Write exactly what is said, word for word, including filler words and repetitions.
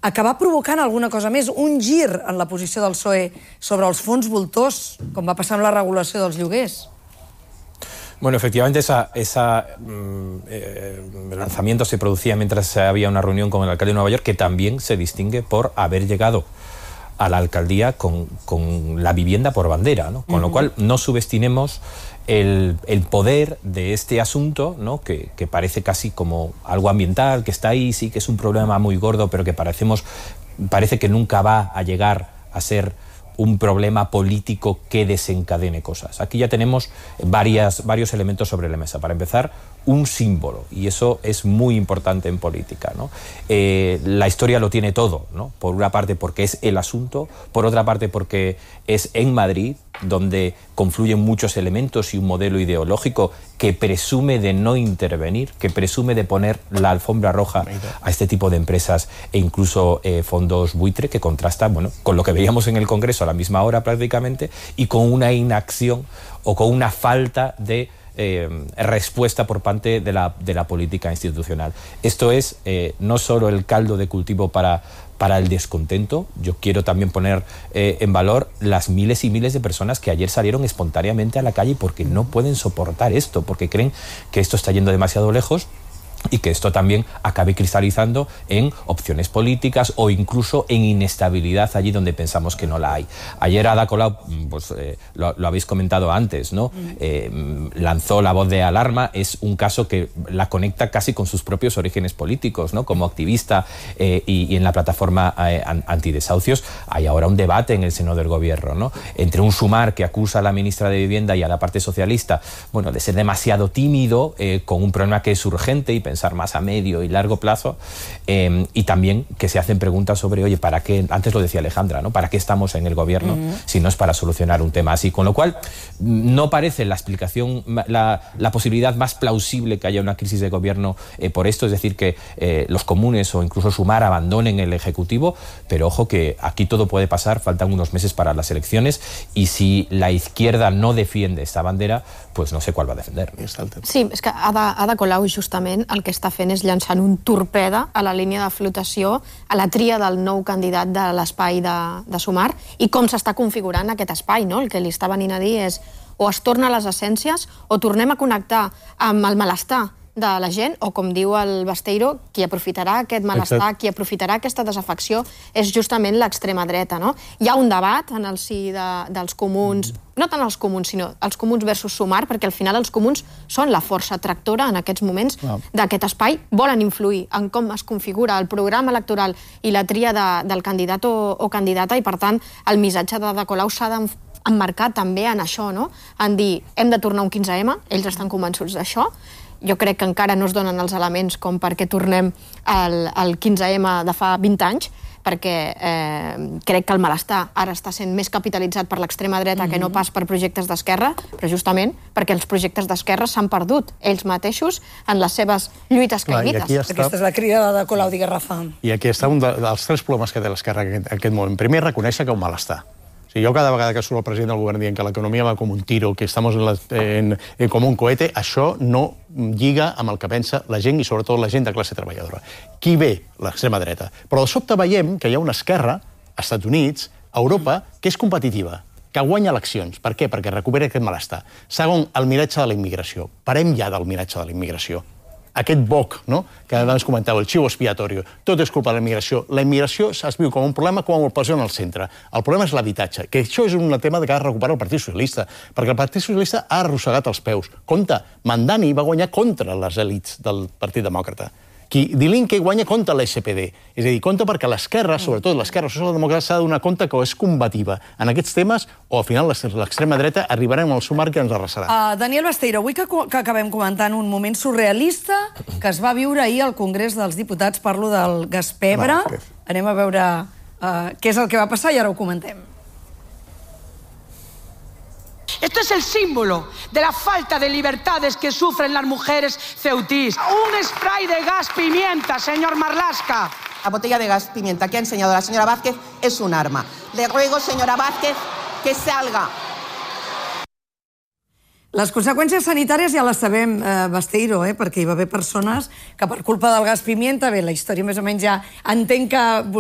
acabar provocant alguna cosa més, un gir en la posició del P S O E sobre els fons voltors, com va passar amb la regulació dels lloguers. Bueno, efectivamente, esa, esa eh, lanzamiento se producía mientras había una reunión con el alcalde de Nueva York, que también se distingue por haber llegado a la alcaldía con, con la vivienda por bandera, ¿no? Con uh-huh. lo cual no subestimemos el, el poder de este asunto, ¿no? que, que parece casi como algo ambiental, que está ahí, sí que es un problema muy gordo, pero que parecemos, parece que nunca va a llegar a ser un problema político que desencadene cosas. Aquí ya tenemos varias, varios elementos sobre la mesa. Para empezar, un símbolo, y eso es muy importante en política, ¿no? Eh, la historia lo tiene todo, ¿no? Por una parte porque es el asunto, por otra parte porque es en Madrid, donde confluyen muchos elementos y un modelo ideológico que presume de no intervenir, que presume de poner la alfombra roja a este tipo de empresas e incluso eh, fondos buitre, que contrastan, bueno, con lo que veíamos en el Congreso a la misma hora prácticamente, y con una inacción o con una falta de Eh, respuesta por parte de la, de la política institucional. Esto es eh, no solo el caldo de cultivo para, para el descontento. Yo quiero también poner eh, en valor las miles y miles de personas que ayer salieron espontáneamente a la calle porque no pueden soportar esto, porque creen que esto está yendo demasiado lejos y que esto también acabe cristalizando en opciones políticas o incluso en inestabilidad allí donde pensamos que no la hay. Ayer Ada Colau, pues, eh, lo, lo habéis comentado antes, ¿no? Eh, lanzó la voz de alarma. Es un caso que la conecta casi con sus propios orígenes políticos, ¿no? Como activista eh, y, y en la plataforma eh, antidesahucios hay ahora un debate en el seno del gobierno, ¿no? Entre un Sumar que acusa a la ministra de Vivienda y a la parte socialista, bueno, de ser demasiado tímido eh, con un problema que es urgente y pensar más a medio y largo plazo, eh, y también que se hacen preguntas sobre, oye, ¿para qué? Antes lo decía Alejandra, ¿no? ¿Para qué estamos en el gobierno uh-huh. si no es para solucionar un tema así? Con lo cual, no parece la explicación, la, la posibilidad más plausible que haya una crisis de gobierno eh, por esto, es decir, que eh, los comunes o incluso Sumar abandonen el Ejecutivo, pero ojo que aquí todo puede pasar, faltan unos meses para las elecciones, y si la izquierda no defiende esta bandera, pues no sé cuál va a defender. Sí, és que Ada, Ada Colau justament el que està fent és llançant un torpede a la línia de flotació, a la tria del nou candidat de l'espai de, de Sumar, i com s'està configurant aquest espai, no? El que li està venint a dir és o es torna a les essències o tornem a connectar amb el malestar de la gent, o com diu el Besteiro, qui aprofitarà aquest malestar, qui aprofitarà aquesta desafecció és justament l'extrema dreta, no? Hi ha un debat en el si de, dels comuns, no tant els comuns, sinó els comuns versus Sumar, perquè al final els comuns són la força tractora en aquests moments d'aquest espai, volen influir en com es configura el programa electoral i la tria de, del candidat o, o candidata, i per tant el missatge d'Ada Colau s'ha d'emmarcar també en això, no? En dir, hem de tornar un quinze ema, ells estan convençuts d'això. Jo crec que encara no es donen els elements com perquè tornem al, al quinze ema de fa vint anys, perquè eh, crec que el malestar ara està sent més capitalitzat per l'extrema dreta que no pas per projectes d'esquerra, però justament perquè els projectes d'esquerra s'han perdut ells mateixos en les seves lluites caïnites. Està... Aquesta és la crida de Colau, digues, Rafa. I aquí està un dels tres problemes que té l'esquerra en aquest moment. Primer, reconèixer que hi ha un malestar. O sigui, jo cada vegada que surt el president del govern dient que l'economia va com un tiro, que estamos en la, en, en, com un cohete, això no lliga amb el que pensa la gent i sobretot la gent de classe treballadora. Qui ve? L'extrema dreta. Però de sobte veiem que hi ha una esquerra, als Estats Units, a Europa, que és competitiva, que guanya eleccions. Per què? Perquè recupera aquest malestar. Segon, el miratge de la immigració. Parem ja del miratge de la immigració. Aquest boc, no?, que abans comentava, el xivo expiatorio, tot és culpa de la immigració. La immigració es viu com un problema quan el posen al centre. El problema és l'habitatge, que això és un tema que ha de recuperar el Partit Socialista, perquè el Partit Socialista ha arrossegat els peus. Compte, Mandani va guanyar contra les èlits del Partit Demòcrata. Qui Dilinque guanya contra l'S P D. És a dir, compte perquè l'esquerra, sobretot l'esquerra socialdemòcrata, s'ha de donar compte que és combativa en aquests temes, o al final l'extrema dreta arribarem al Sumar que ens arrasarà. Uh, Daniel Besteiro, avui que, que acabem comentant un moment surrealista que es va viure ahir al Congrés dels Diputats, parlo del gas pebre. No, anem a veure uh, què és el que va passar i ara ho comentem. Esto es el símbolo de la falta de libertades que sufren las mujeres ceutís. Un spray de gas pimienta, señor Marlaska. La botella de gas pimienta que ha enseñado la señora Vázquez es un arma. Le ruego, señora Vázquez, que salga. Les conseqüències sanitàries ja les sabem, eh, Besteiro, eh, perquè hi va haver persones que per culpa del gas pimienta, bé, la història més o menys ja entenc que